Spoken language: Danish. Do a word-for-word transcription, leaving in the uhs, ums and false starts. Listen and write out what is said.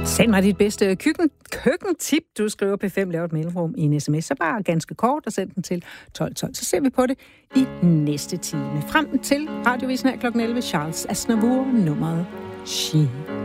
Send mig dit bedste køkken, køkkentip. Du skriver P fem, laver et mellemrum i en sms, så bare ganske kort og send den til tolv tolv. Så ser vi på det i næste time. Frem til radiovisen her klokken elleve. Charles Aznavour, nummeret She.